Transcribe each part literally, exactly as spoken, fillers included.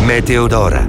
Meteodora.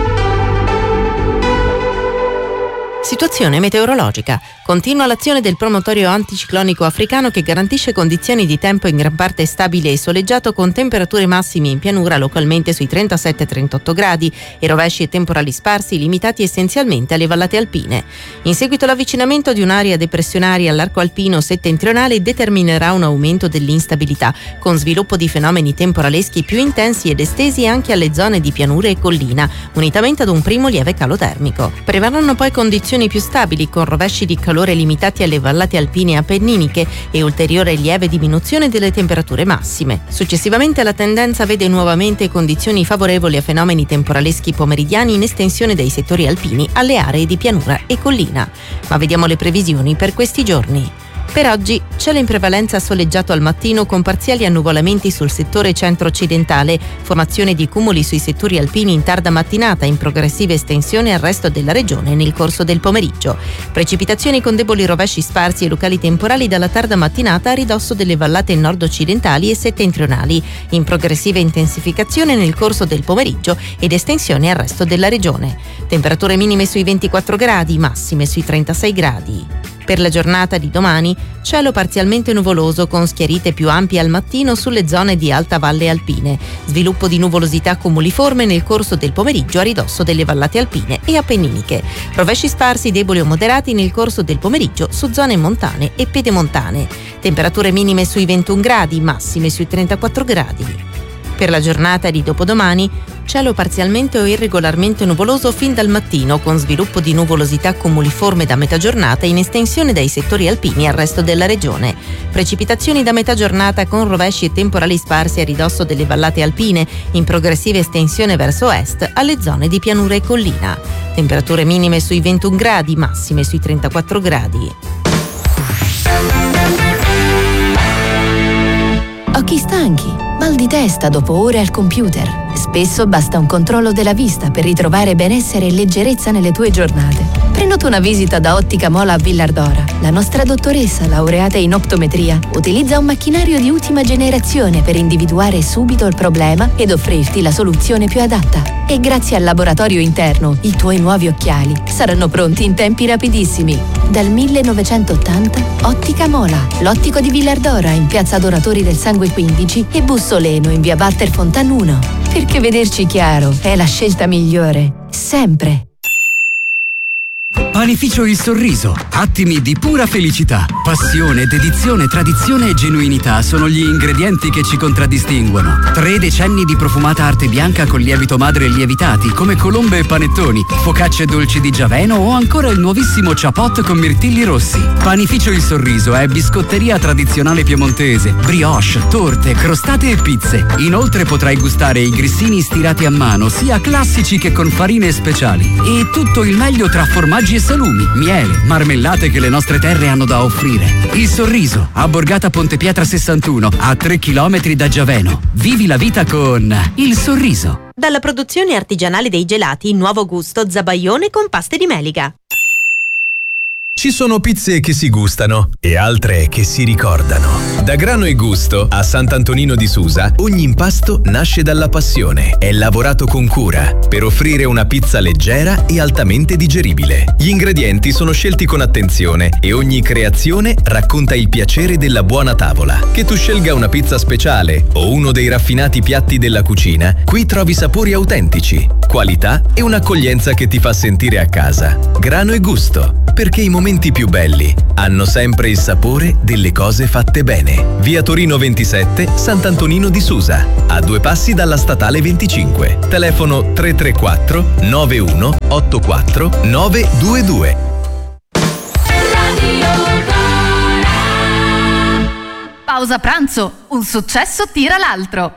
Situazione meteorologica. Continua l'azione del promontorio anticiclonico africano che garantisce condizioni di tempo in gran parte stabile e soleggiato con temperature massime in pianura localmente sui trentasette trentotto gradi e rovesci e temporali sparsi limitati essenzialmente alle vallate alpine. In seguito all'avvicinamento di un'area depressionaria all'arco alpino settentrionale determinerà un aumento dell'instabilità con sviluppo di fenomeni temporaleschi più intensi ed estesi anche alle zone di pianura e collina, unitamente ad un primo lieve calo termico. Prevarranno poi condizioni più stabili con rovesci di calore limitati alle vallate alpine e appenniniche e ulteriore lieve diminuzione delle temperature massime. Successivamente la tendenza vede nuovamente condizioni favorevoli a fenomeni temporaleschi pomeridiani in estensione dai settori alpini alle aree di pianura e collina. Ma vediamo le previsioni per questi giorni. Per oggi cielo in prevalenza soleggiato al mattino con parziali annuvolamenti sul settore centro-occidentale, formazione di cumuli sui settori alpini in tarda mattinata in progressiva estensione al resto della regione nel corso del pomeriggio. Precipitazioni con deboli rovesci sparsi e locali temporali dalla tarda mattinata a ridosso delle vallate nord-occidentali e settentrionali, in progressiva intensificazione nel corso del pomeriggio ed estensione al resto della regione. Temperature minime sui ventiquattro gradi, massime sui trentasei gradi. Per la giornata di domani, cielo parzialmente nuvoloso con schiarite più ampie al mattino sulle zone di alta valle alpine, sviluppo di nuvolosità cumuliforme nel corso del pomeriggio a ridosso delle vallate alpine e appenniniche, rovesci sparsi deboli o moderati nel corso del pomeriggio su zone montane e pedemontane, temperature minime sui ventuno gradi, massime sui trentaquattro gradi. Per la giornata di dopodomani, cielo parzialmente o irregolarmente nuvoloso fin dal mattino, con sviluppo di nuvolosità cumuliforme da metà giornata in estensione dai settori alpini al resto della regione. Precipitazioni da metà giornata con rovesci e temporali sparsi a ridosso delle vallate alpine, in progressiva estensione verso est alle zone di pianura e collina. Temperature minime sui ventuno gradi, massime sui trentaquattro gradi. Occhi stanchi, mal di testa dopo ore al computer. Spesso basta un controllo della vista per ritrovare benessere e leggerezza nelle tue giornate. Prenota una visita da Ottica Mola a Villardora. La nostra dottoressa, laureata in optometria, utilizza un macchinario di ultima generazione per individuare subito il problema ed offrirti la soluzione più adatta. E grazie al laboratorio interno, i tuoi nuovi occhiali saranno pronti in tempi rapidissimi. Dal millenovecentottanta, Ottica Mola, l'ottico di Villardora in piazza Doratori del Sangue quindici e Bussoleno in via Walter Fontan uno. Perché vederci chiaro è la scelta migliore, sempre. Panificio Il Sorriso, attimi di pura felicità. Passione, dedizione, tradizione e genuinità sono gli ingredienti che ci contraddistinguono. Tre decenni di profumata arte bianca con lievito madre lievitati, come colombe e panettoni, focacce dolci di Giaveno o ancora il nuovissimo ciapot con mirtilli rossi. Panificio Il Sorriso è biscotteria tradizionale piemontese, brioche, torte, crostate e pizze. Inoltre potrai gustare i grissini stirati a mano, sia classici che con farine speciali. E tutto il meglio tra formaggi e salumi, miele, marmellate che le nostre terre hanno da offrire. Il Sorriso, a Borgata Pontepietra sessantuno, a tre chilometri da Giaveno. Vivi la vita con Il Sorriso. Dalla produzione artigianale dei gelati, nuovo gusto zabaione con paste di melica. Ci sono pizze che si gustano e altre che si ricordano. Da Grano e Gusto a Sant'Antonino di Susa, ogni impasto nasce dalla passione. È lavorato con cura per offrire una pizza leggera e altamente digeribile. Gli ingredienti sono scelti con attenzione e ogni creazione racconta il piacere della buona tavola. Che tu scelga una pizza speciale o uno dei raffinati piatti della cucina, qui trovi sapori autentici, qualità e un'accoglienza che ti fa sentire a casa. Grano e Gusto, perché i momenti più belli hanno sempre il sapore delle cose fatte bene. Via Torino ventisette, Sant'Antonino di Susa, a due passi dalla statale venticinque. Telefono tre tre quattro nove uno otto quattro nove due due. Pausa pranzo, un successo tira l'altro.